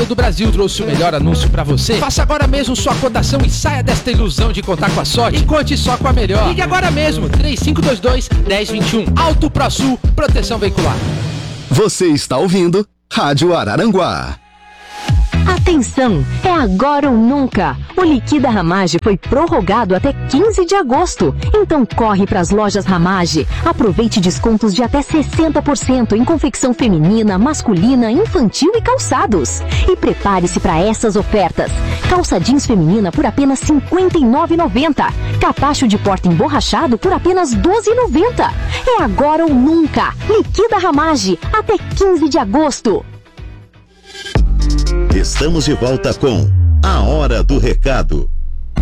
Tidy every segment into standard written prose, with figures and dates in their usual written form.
do Brasil trouxe o melhor anúncio pra você. Faça agora mesmo sua cotação e saia desta ilusão de contar com a sorte. E conte só com a melhor. Ligue agora mesmo, 3522-1021. Auto ProSul, proteção veicular. Você está ouvindo Rádio Araranguá. Atenção, é agora ou nunca. O Liquida Ramage foi prorrogado até 15 de agosto. Então corre para as lojas Ramage. Aproveite descontos de até 60% em confecção feminina, masculina, infantil e calçados. E prepare-se para essas ofertas. Calça jeans feminina por apenas R$ 59,90. Capacho de porta emborrachado por apenas R$ 12,90. É agora ou nunca. Liquida Ramage até 15 de agosto. Estamos de volta com A Hora do Recado.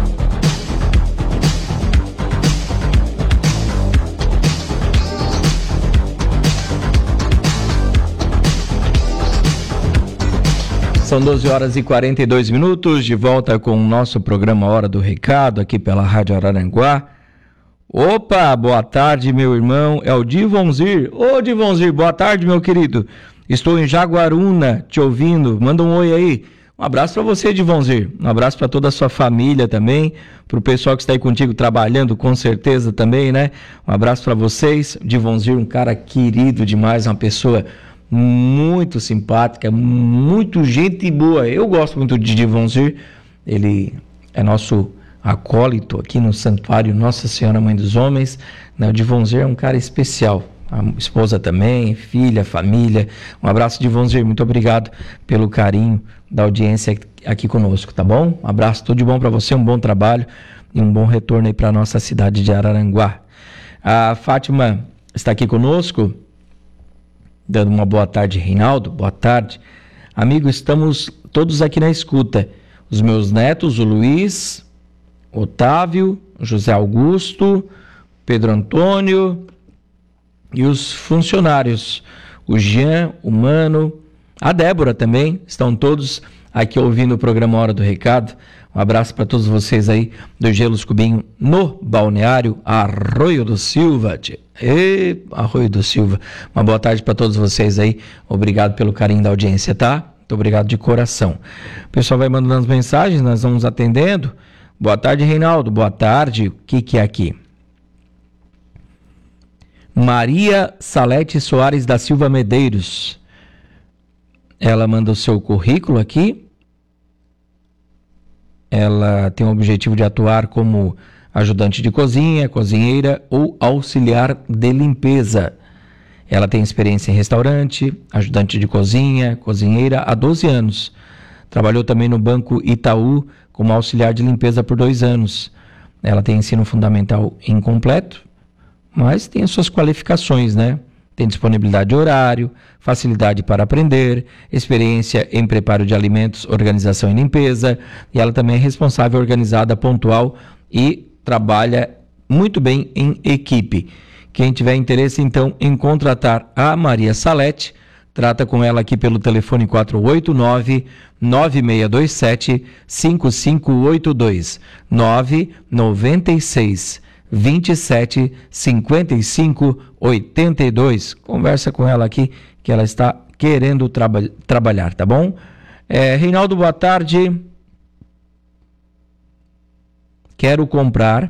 São 12 horas e 42 minutos, de volta com o nosso programa Hora do Recado, aqui pela Rádio Araranguá. Opa, boa tarde, meu irmão, é o Divonzir. Ô, Divonzir, boa tarde, meu querido. Estou em Jaguaruna, te ouvindo. Manda um oi aí. Um abraço para você, Divonzir. Um abraço para toda a sua família também. Para o pessoal que está aí contigo trabalhando, com certeza também, né? Um abraço para vocês. Divonzir, um cara querido demais, uma pessoa muito simpática, muito gente boa. Eu gosto muito de Divonzir. Ele é nosso acólito aqui no Santuário Nossa Senhora Mãe dos Homens. O Divonzir é um cara especial. A esposa também, filha, família. Um abraço, Divonzir, muito obrigado pelo carinho da audiência aqui conosco, tá bom? Um abraço, tudo de bom para você, um bom trabalho e um bom retorno aí para a nossa cidade de Araranguá. A Fátima está aqui conosco, dando uma boa tarde, Reinaldo, boa tarde. Amigo, estamos todos aqui na escuta. Os meus netos, o Luiz, Otávio, José Augusto, Pedro Antônio e os funcionários, o Jean, o Mano, a Débora também, estão todos aqui ouvindo o programa Hora do Recado. Um abraço para todos vocês aí do Gelos Cubinho no Balneário Arroio do Silva. Arroio do Silva. Uma boa tarde para todos vocês aí. Obrigado pelo carinho da audiência, tá? Muito obrigado de coração. O pessoal vai mandando as mensagens, nós vamos atendendo. Boa tarde, Reinaldo. Boa tarde. O que é aqui? Maria Salete Soares da Silva Medeiros. Ela manda o seu currículo aqui. Ela tem o objetivo de atuar como ajudante de cozinha, cozinheira ou auxiliar de limpeza. Ela tem experiência em restaurante, ajudante de cozinha, cozinheira há 12 anos. Trabalhou também no Banco Itaú como auxiliar de limpeza por 2 anos. Ela tem ensino fundamental incompleto, mas tem as suas qualificações, né? Tem disponibilidade de horário, facilidade para aprender, experiência em preparo de alimentos, organização e limpeza. E ela também é responsável, organizada, pontual e trabalha muito bem em equipe. Quem tiver interesse, então, em contratar a Maria Salete, trata com ela aqui pelo telefone 489-9627-5582, 996-27-5582. Conversa com ela aqui, que ela está querendo trabalhar, tá bom? Reinaldo, boa tarde. Quero comprar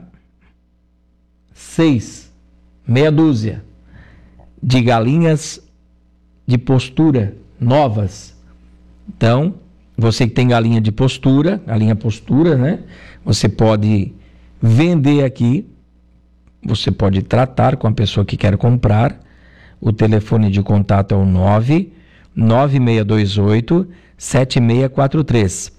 meia dúzia de galinhas de postura novas. Então, você que tem galinha postura, né? Você pode vender aqui, você pode tratar com a pessoa que quer comprar. O telefone de contato é o 99628-7643.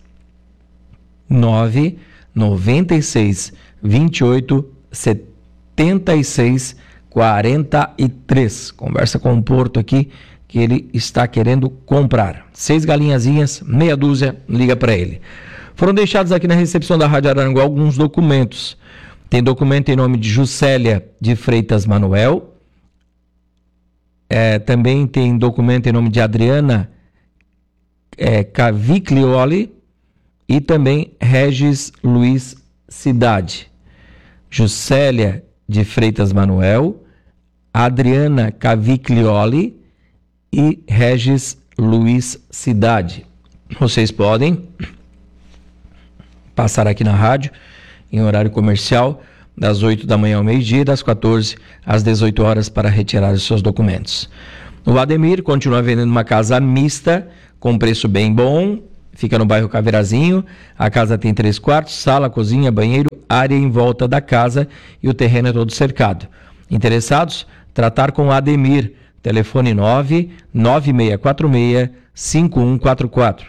99628-7643. Conversa com o Porto aqui, que ele está querendo comprar. 6 galinhazinhas, meia dúzia, liga para ele. Foram deixados aqui na recepção da Rádio Araranguá alguns documentos. Tem documento em nome de Juscelia de Freitas Manuel. Também tem documento em nome de Adriana Caviglioli e também Regis Luiz Cidade. Juscelia de Freitas Manuel, Adriana Caviglioli e Regis Luiz Cidade. vocês podem passar aqui na rádio em horário comercial das 8 da manhã ao meio-dia e das 14 às 18 horas para retirar os seus documentos. O Ademir continua vendendo uma casa mista com preço bem bom, fica no bairro Caveirazinho. A casa tem 3 quartos, sala, cozinha, banheiro, área em volta da casa e o terreno é todo cercado. Interessados? Tratar com o Ademir. Telefone 99646-5144.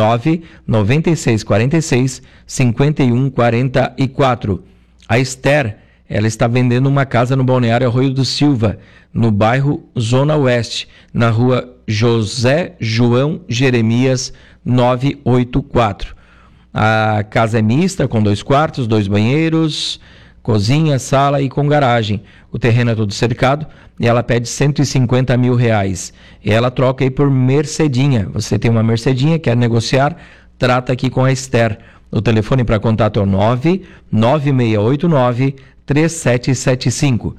99646-5144. A Esther, ela está vendendo uma casa no Balneário Arroio do Silva, no bairro Zona Oeste, na rua José João Jeremias 984. A casa é mista, com 2 quartos, 2 banheiros, cozinha, sala e com garagem. O terreno é todo cercado e ela pede R$150 mil. E ela troca aí por Mercedinha. Você tem uma Mercedinha, quer negociar? Trata aqui com a Esther. O telefone para contato é o 99689-3775.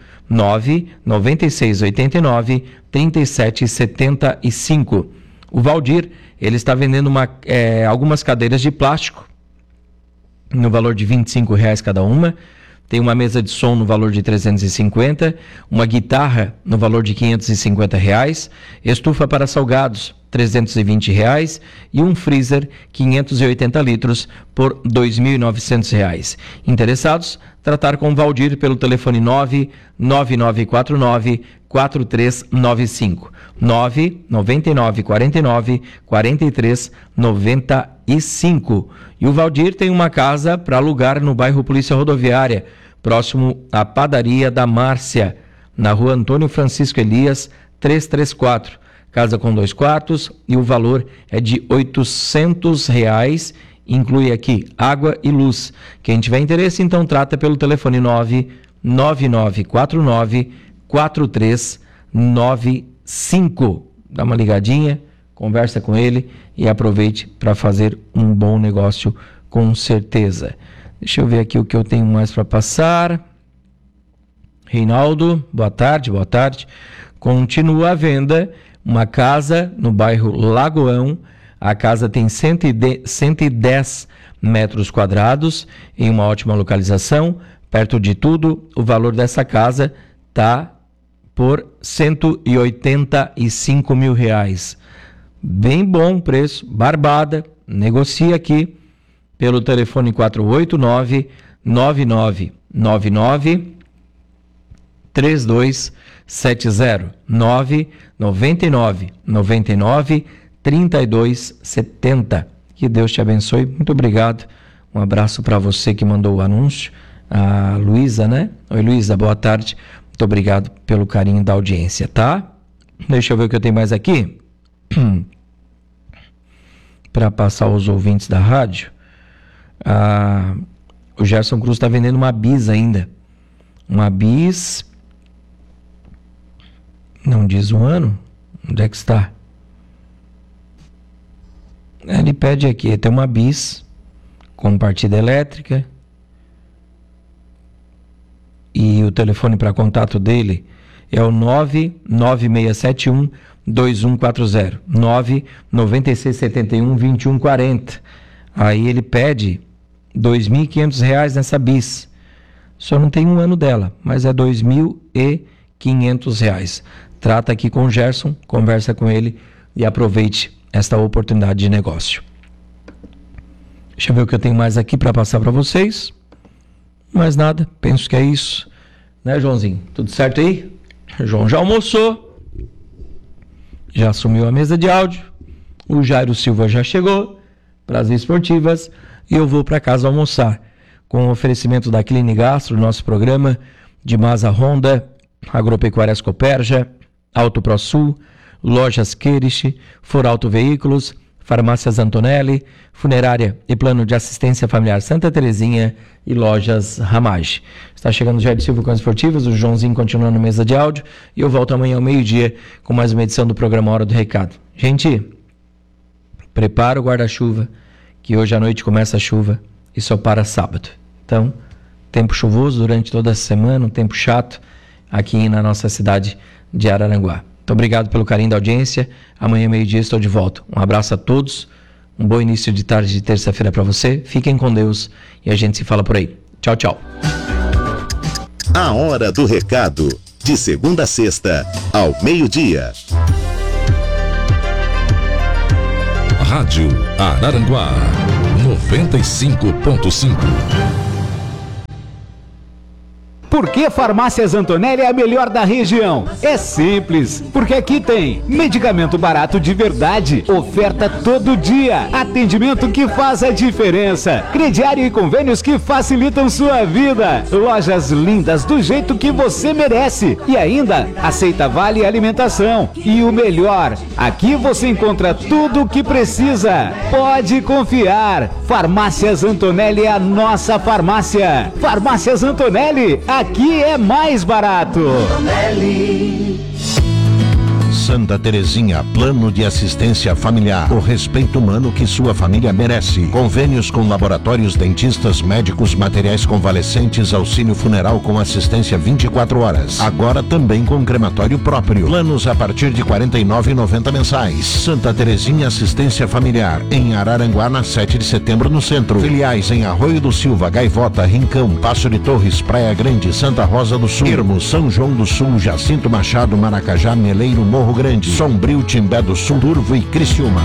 99689-3775. O Valdir, ele está vendendo algumas cadeiras de plástico no valor de R$25 cada uma. Tem uma mesa de som no valor de R$350, uma guitarra no valor de R$550, estufa para salgados R$320 e um freezer 580 litros por R$2.900. Interessados? Tratar com o Valdir pelo telefone 99949-4395, 99949-4395. E o Valdir tem uma casa para alugar no bairro Polícia Rodoviária, próximo à padaria da Márcia, na rua Antônio Francisco Elias, 334. Casa com 2 quartos e o valor é de R$800, inclui aqui água e luz. Quem tiver interesse, então trata pelo telefone 99949-4395. Dá uma ligadinha, conversa com ele e aproveite para fazer um bom negócio com certeza. Deixa eu ver aqui o que eu tenho mais para passar. Reinaldo, boa tarde. Continua a venda uma casa no bairro Lagoão. A casa tem 110 metros quadrados, em uma ótima localização, perto de tudo. O valor dessa casa está por R$185 mil. Bem bom preço, barbada. Negocia aqui pelo telefone 489-9999-3270, 999-3270. Que Deus te abençoe. Muito obrigado. Um abraço para você que mandou o anúncio. A Luísa, né? Oi, Luísa, boa tarde. Muito obrigado pelo carinho da audiência, tá? Deixa eu ver o que eu tenho mais aqui. Para passar aos ouvintes da rádio. O Gerson Cruz está vendendo uma bis ainda. Uma bis. Não diz o ano. Onde é que está? Ele pede aqui, tem uma bis com partida elétrica. E o telefone para contato dele é o 99671-2140, 99671-2140. Aí ele pede R$2.500 nessa bis. Só não tem um ano dela, mas é R$2.500. Trata aqui com o Gerson, conversa com ele e aproveite esta oportunidade de negócio. Deixa eu ver o que eu tenho mais aqui para passar para vocês. Mais nada, penso que é isso. Né, Joãozinho? Tudo certo aí? O João já almoçou. Já assumiu a mesa de áudio. O Jairo Silva já chegou. Prazer Esportivas. E eu vou para casa almoçar. Com o oferecimento da Cline Gastro, nosso programa, de Masa Honda, Agropecuárias Copérgia, Auto ProSul, Lojas Querich, Forauto Veículos, Farmácias Antonelli, Funerária e Plano de Assistência Familiar Santa Terezinha e Lojas Ramage. Está chegando o Jair Silva com as esportivas, o Joãozinho continua na mesa de áudio e eu volto amanhã ao meio-dia com mais uma edição do programa Hora do Recado. Gente, prepara o guarda-chuva, que hoje à noite começa a chuva e só para sábado. Então, tempo chuvoso durante toda a semana, um tempo chato aqui na nossa cidade de Araranguá. Muito obrigado pelo carinho da audiência. Amanhã, meio-dia, estou de volta. Um abraço a todos. Um bom início de tarde de terça-feira para você. Fiquem com Deus e a gente se fala por aí. Tchau, tchau. A Hora do Recado, de segunda a sexta, ao meio-dia. Rádio Araranguá 95.5. Por que Farmácias Antonelli é a melhor da região? É simples, porque aqui tem medicamento barato de verdade, oferta todo dia, atendimento que faz a diferença, crediário e convênios que facilitam sua vida, lojas lindas do jeito que você merece e ainda aceita vale alimentação. E o melhor, aqui você encontra tudo o que precisa. Pode confiar, Farmácias Antonelli é a nossa farmácia. Farmácias Antonelli, aqui é mais barato. Santa Terezinha, plano de assistência familiar, o respeito humano que sua família merece. Convênios com laboratórios, dentistas, médicos, materiais convalescentes, auxílio funeral com assistência 24 horas. Agora também com crematório próprio. Planos a partir de R$ 49,90 mensais. Santa Terezinha Assistência Familiar, em Araranguá, na 7 de setembro, no centro. Filiais em Arroio do Silva, Gaivota, Rincão, Passo de Torres, Praia Grande, Santa Rosa do Sul, Ermo, São João do Sul, Jacinto Machado, Maracajá, Meleiro, Morro Grande, Sombrio, Timbé do Sul, Turvo e Criciúma.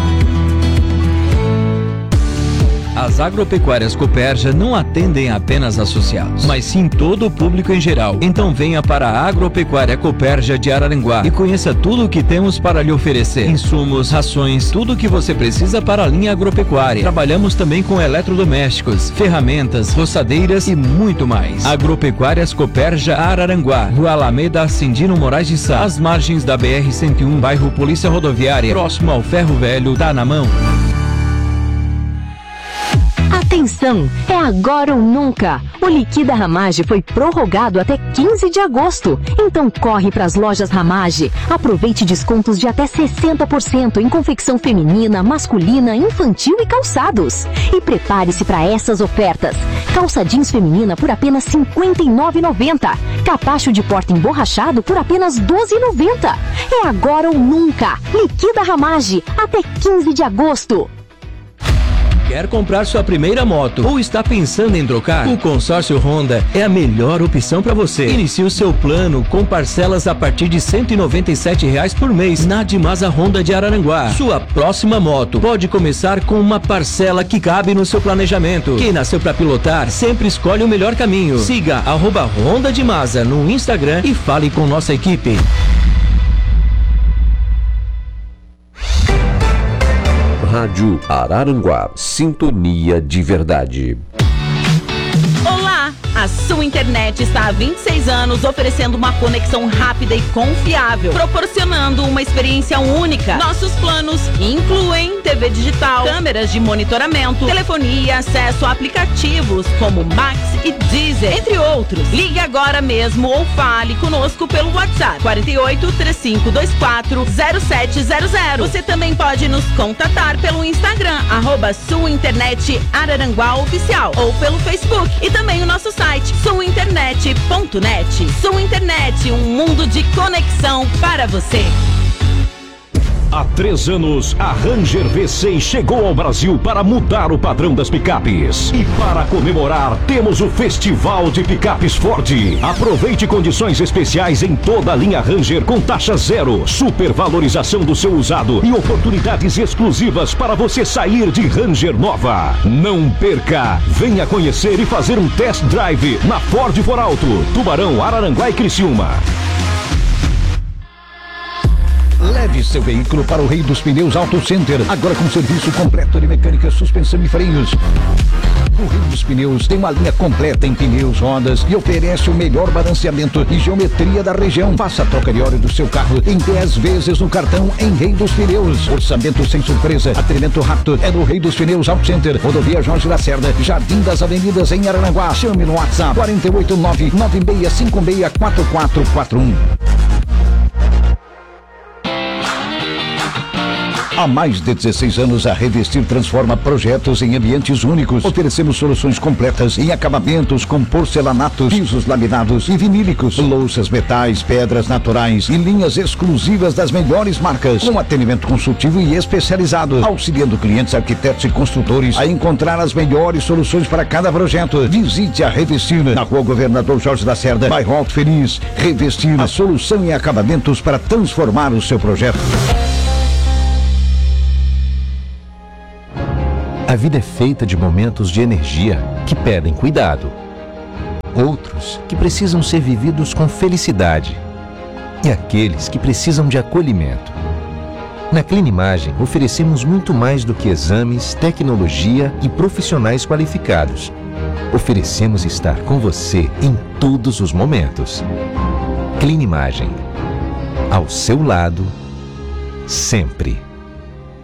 As agropecuárias Cooperja não atendem apenas associados, mas sim todo o público em geral. Então venha para a Agropecuária Cooperja de Araranguá e conheça tudo o que temos para lhe oferecer. Insumos, rações, tudo o que você precisa para a linha agropecuária. Trabalhamos também com eletrodomésticos, ferramentas, roçadeiras e muito mais. Agropecuárias Cooperja Araranguá, Rua Alameda Cindino Moraes de Sá, às margens da BR-101, bairro Polícia Rodoviária, próximo ao Ferro Velho, tá na mão. Atenção, é agora ou nunca. O Liquida Ramage foi prorrogado até 15 de agosto. Então corre para as lojas Ramage. Aproveite descontos de até 60% em confecção feminina, masculina, infantil e calçados. E prepare-se para essas ofertas. Calça jeans feminina por apenas R$ 59,90. Capacho de porta emborrachado por apenas R$ 12,90. É agora ou nunca. Liquida Ramage até 15 de agosto. Quer comprar sua primeira moto ou está pensando em trocar? O consórcio Honda é a melhor opção para você. Inicie o seu plano com parcelas a partir de R$ 197,00 por mês na Dimasa Honda de Araranguá. Sua próxima moto pode começar com uma parcela que cabe no seu planejamento. Quem nasceu para pilotar sempre escolhe o melhor caminho. Siga @Honda Dimasa no Instagram e fale com nossa equipe. Rádio Araranguá, sintonia de verdade. Olá! A sua internet está há 26 anos oferecendo uma conexão rápida e confiável, proporcionando uma experiência única. Nossos planos incluem TV digital, câmeras de monitoramento, telefonia, acesso a aplicativos como Max e Deezer, entre outros. Ligue agora mesmo ou fale conosco pelo WhatsApp 48 3524 0700. Você também pode nos contatar pelo Instagram @suainternetararanguaoficial ou pelo Facebook e também o nosso site suainternet.net. Sua Internet, um mundo de conexão para você. Há 3 anos, a Ranger V6 chegou ao Brasil para mudar o padrão das picapes. E para comemorar, temos o Festival de Picapes Ford. Aproveite condições especiais em toda a linha Ranger com taxa zero, supervalorização do seu usado e oportunidades exclusivas para você sair de Ranger nova. Não perca! Venha conhecer e fazer um test drive na Ford For Auto, Tubarão, Araranguá e Criciúma. Leve seu veículo para o Rei dos Pneus Auto Center, agora com serviço completo de mecânica, suspensão e freios. O Rei dos Pneus tem uma linha completa em pneus, rodas e oferece o melhor balanceamento e geometria da região. Faça a troca de óleo do seu carro em 10 vezes no cartão em Rei dos Pneus. Orçamento sem surpresa, atendimento rápido é no Rei dos Pneus Auto Center, Rodovia Jorge Lacerda, Jardim das Avenidas em Araranguá. Chame no WhatsApp 489-9656-4441. Há mais de 16 anos, a Revestir transforma projetos em ambientes únicos. Oferecemos soluções completas em acabamentos com porcelanatos, pisos laminados e vinílicos, louças, metais, pedras naturais e linhas exclusivas das melhores marcas, com atendimento consultivo e especializado, auxiliando clientes, arquitetos e construtores a encontrar as melhores soluções para cada projeto. Visite a Revestir na Rua Governador Jorge Lacerda, bairro Alto Feliz. Revestir, a solução em acabamentos para transformar o seu projeto. A vida é feita de momentos de energia que pedem cuidado. Outros que precisam ser vividos com felicidade. E aqueles que precisam de acolhimento. Na Clinimagem, oferecemos muito mais do que exames, tecnologia e profissionais qualificados. Oferecemos estar com você em todos os momentos. Clinimagem. Ao seu lado, sempre.